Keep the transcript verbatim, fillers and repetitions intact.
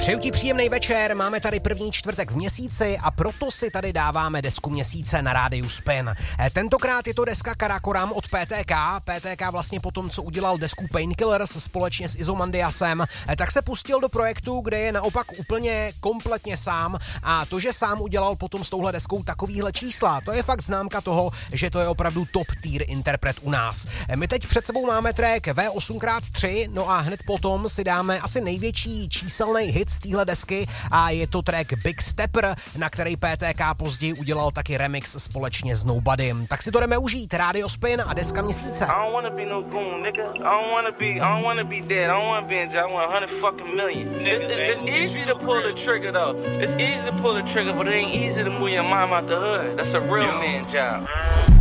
Přeju ti příjemný večer, máme tady první čtvrtek v měsíci a proto si tady dáváme desku měsíce na rádiu Spin. Tentokrát je to deska Karakoram od P T K. P T K vlastně po tom, co udělal desku Painkillers společně s Izomandiasem, tak se pustil do projektu, kde je naopak úplně kompletně sám a to, že sám udělal potom s touhle deskou takovýhle čísla, to je fakt známka toho, že to je opravdu top tier interpret u nás. My teď před sebou máme track V osm krát tři, no a hned potom si dáme asi největší číselný hit z téhle desky a je to track Big Stepper, na který P T K později udělal taky remix společně s Nobodym. Tak si to jdeme užít, Radio Spin a deska měsíce. I don't wanna be no goon, nigga. I don't wanna be, I don't wanna be dead. I don't wanna be in jail. I want a hundred fucking million. It's, it's, it's easy to pull the trigger though. It's easy to pull the trigger, but it ain't easy to move your mom out the hood. That's a real man job.